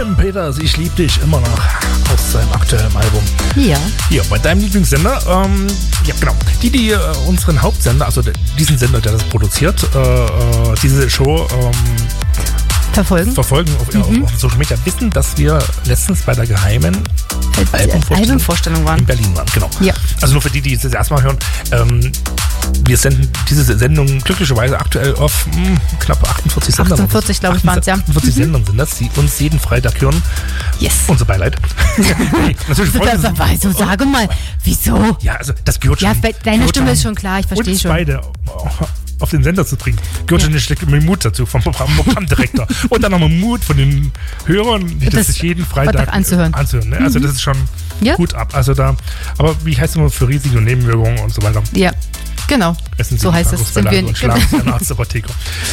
Tim Peters, ich lieb dich immer noch, aus seinem aktuellen Album. Ja. Hier, bei deinem Lieblingssender, ja genau, die unseren Hauptsender, also diesen Sender, der das produziert, diese Show verfolgen auf Social Media, wissen, dass wir letztens bei der geheimen Albumvorstellung waren. In Berlin waren, genau. Ja. Also nur für die es das erstmal hören, wir senden diese Sendung glücklicherweise aktuell auf knapp 48 Sendern. 48, glaube ich, waren es, ja. 48 Sendern sind das, die uns jeden Freitag hören. Yes. Unser Beileid. Natürlich so, sage mal, wieso? Ja, also das gehört schon. Ja, deine Stimme ist schon klar, ich verstehe schon. Beide auf den Sender zu bringen, gehört schon ein Stück mit Mut dazu vom Programmdirektor. Und dann nochmal Mut von den Hörern, die das sich jeden Freitag anzuhören. Ne? Also das ist schon gut ab. Also da, aber wie heißt es immer, für Risiken und Nebenwirkungen und so weiter. Ja, genau. So heißt es. Sind wir und schlagen Sie einen Arztapotheker.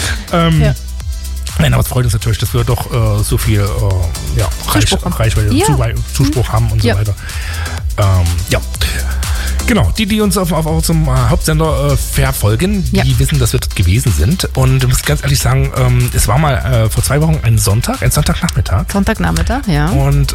Nein, aber es freut uns natürlich, dass wir doch so viel Reichweite, Zuspruch haben und so weiter. Ja. Genau, die uns auf unserem Hauptsender verfolgen, die wissen, dass wir dort gewesen sind. Und ich muss ganz ehrlich sagen, es war mal vor 2 Wochen ein Sonntagnachmittag. Sonntagnachmittag, ja. Und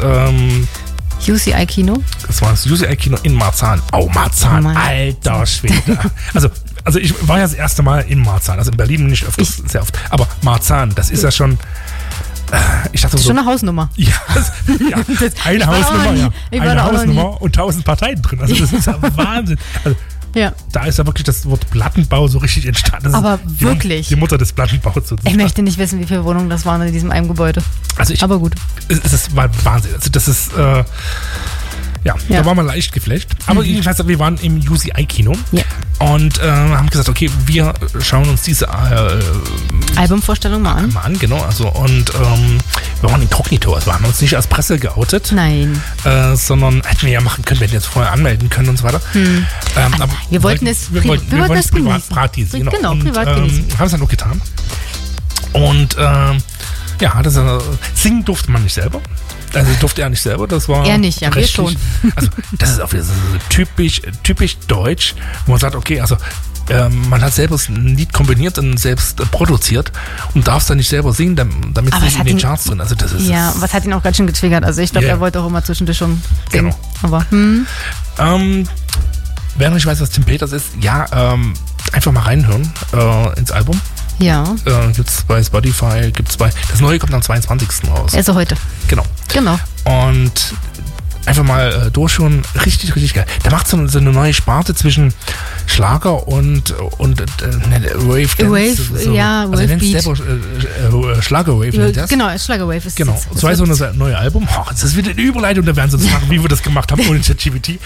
UCI Kino. Das war das UCI Kino in Marzahn. Oh, Marzahn, alter Schwede. Also ich war ja das erste Mal in Marzahn. Also in Berlin nicht öfters, sehr oft. Aber Marzahn, das ist ja schon... Ich dachte das ist schon eine Hausnummer. Ja, eine Hausnummer, ja. Eine Hausnummer und 1000 Parteien drin. Also das ist ja Wahnsinn. Also, da ist ja wirklich das Wort Plattenbau so richtig entstanden. Aber wirklich. Die Mutter des Plattenbaus sozusagen. Ich möchte nicht wissen, wie viele Wohnungen das waren in diesem einen Gebäude. Aber gut. Es war Wahnsinn. Also das ist... da waren wir leicht geflasht. Aber jedenfalls, wir waren im UCI-Kino und haben gesagt, okay, wir schauen uns diese Albumvorstellung mal an. Genau. Also, und wir waren inkognito. Also wir haben uns nicht als Presse geoutet. Nein. Sondern hätten wir ja machen können, wir hätten jetzt vorher anmelden können und so weiter. Aber wir wollten es privat genießen. Genau, privat genießen. Haben es dann auch getan. Und singen durfte man nicht selber. Also durfte er nicht selber, das war... Er nicht, ja, wir schon. Also das ist auch wieder so typisch deutsch, wo man sagt, okay, also man hat selber ein Lied kombiniert und selbst produziert und darf es dann nicht selber singen, damit es nicht in den Charts drin. Also das ist... Ja, was hat ihn auch ganz schön getriggert. Also ich glaube, er wollte auch immer zwischendurch schon singen. Genau. Aber, wer noch nicht weiß, was Tim Peters ist, einfach mal reinhören ins Album. Ja. Gibt's bei Spotify, das neue kommt am 22. raus. Also heute. Genau. Und einfach mal durchschauen, richtig, richtig geil. Der macht so eine neue Sparte zwischen Schlager und Wave Dance. Wave Beat. Schlager-Wave. Genau, Schlager-Wave ist genau. So heißt das neue Album. Oh, das ist wieder eine Überleitung, da werden sie uns fragen, wie wir das gemacht haben ohne ChatGPT.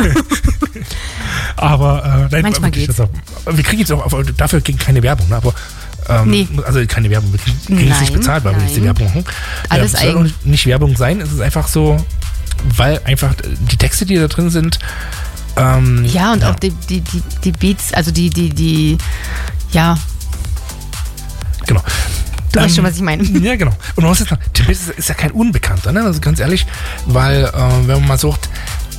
Aber nein, manchmal geht's. Wir kriegen jetzt auch dafür keine Werbung, ne? Aber also keine Werbung, wir kriegen es nicht bezahlt, weil wir jetzt die Werbung machen. Alles es soll auch nicht Werbung sein, es ist einfach so, weil einfach die Texte, die da drin sind, auch die Beats, also die genau. Du weißt schon, was ich meine. Ja, genau. Und was ist Tim Peters ist ja kein Unbekannter, ne? Also ganz ehrlich, weil wenn man mal sucht,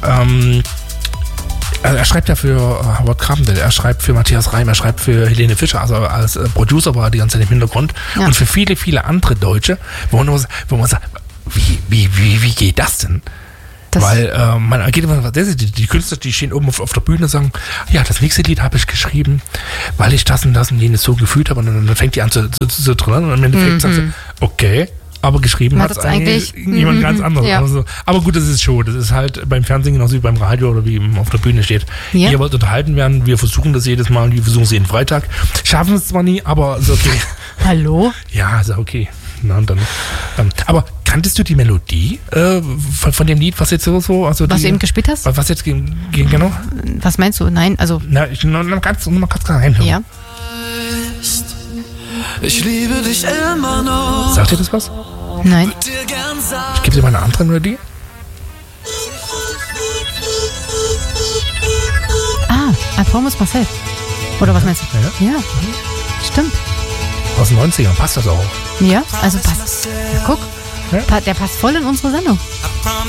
also er schreibt ja für Howard Carpendale, er schreibt für Matthias Reim, er schreibt für Helene Fischer, also als Producer war er die ganze Zeit im Hintergrund und für viele, viele andere Deutsche, wo man sagt, wie geht das denn? Weil man geht immer, die Künstler, die stehen oben auf der Bühne und sagen, ja, das nächste Lied habe ich geschrieben, weil ich das und jenes so gefühlt habe und dann fängt die an zu drin und am Endeffekt sagt sie, okay, aber geschrieben hat es eigentlich jemand ganz anderes. Ja. Also, aber gut, das ist Show. Das ist halt beim Fernsehen genauso wie beim Radio oder wie auf der Bühne steht. Ja. Ihr wollt unterhalten werden, wir versuchen das jedes Mal, wir versuchen es jeden Freitag. Schaffen es zwar nie, aber ist okay. Hallo? Ja, ist okay. Na, und dann, aber kanntest du die Melodie von dem Lied, was jetzt so... Also was du eben gespielt hast? Was jetzt genau? Was meinst du? Nein, also... Na, ich noch ganz reinhören. Ja. Ich liebe dich immer noch. Sagt dir das was? Nein. Ich gebe dir mal eine andere Melodie. I Promise Myself. Oder was meinst du? Ja. Stimmt. Aus den 90ern, passt das auch? Ja, also passt. Ja, guck, der passt voll in unsere Sendung.